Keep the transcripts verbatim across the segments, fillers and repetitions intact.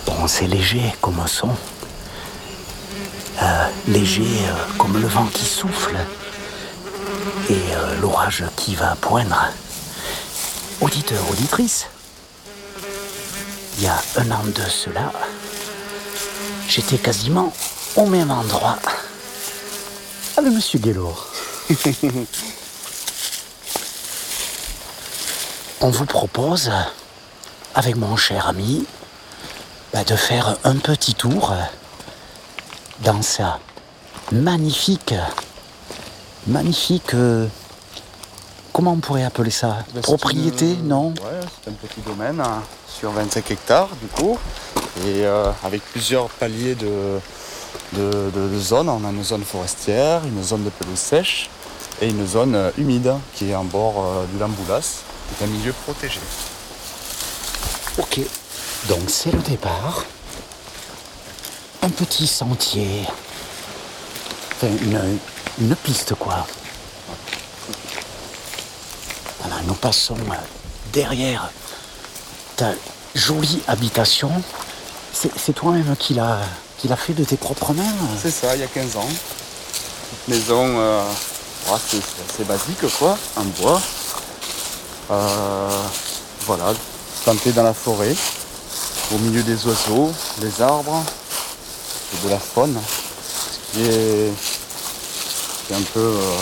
Bon, c'est léger comme un son. Euh, léger euh, comme le vent qui souffle et euh, l'orage qui va poindre. Auditeur, auditrice, il y a un an de cela, j'étais quasiment au même endroit avec Monsieur Guélor. On vous propose, avec mon cher ami, bah, de faire un petit tour dans sa magnifique, magnifique, euh, comment on pourrait appeler ça, ben, propriété, une, non? Ouais, c'est un petit domaine hein, sur vingt-cinq hectares du coup, et euh, avec plusieurs paliers de, de, de, de zones. On a une zone forestière, une zone de pelouse sèche et une zone euh, humide qui est en bord euh, du Lamboulas, qui est un milieu protégé. Ok, donc c'est le départ. Un petit sentier, enfin une, une piste quoi. Voilà, nous passons derrière ta jolie habitation. C'est, c'est toi-même qui l'a, qui l'a fait de tes propres mains? C'est ça, il y a quinze ans. Une maison, euh, oh, c'est, c'est assez basique quoi, en bois. Euh, voilà, plantée dans la forêt, au milieu des oiseaux, des arbres. De la faune, ce qui est, qui est un peu, euh,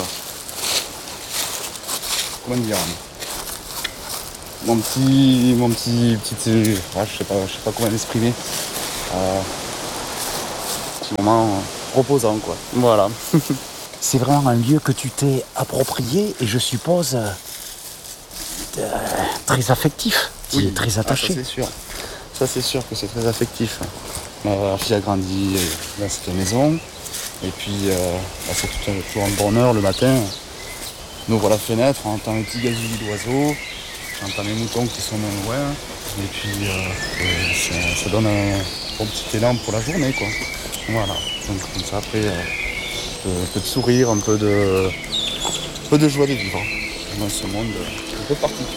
comment dire, mon petit, mon petit, petit, euh, ouais, je sais pas, je sais pas comment l'exprimer, euh, petit moment euh, reposant quoi. Voilà. C'est vraiment un lieu que tu t'es approprié et je suppose euh, très affectif, tu y es très attaché. Ah, ça c'est sûr, ça c'est sûr que c'est très affectif. Ma fille a grandi dans cette maison et puis euh, bah, c'est tout un, toujours un bonheur le matin. On ouvre la fenêtre, on entend le petit gazouillis d'oiseaux, j'entends les moutons qui sont non loin et puis euh, ça, ça donne un bon petit élan pour la journée quoi. Voilà, donc comme ça après euh, un peu de sourire, un peu de, un peu de joie de vivre dans ce monde un peu particulier.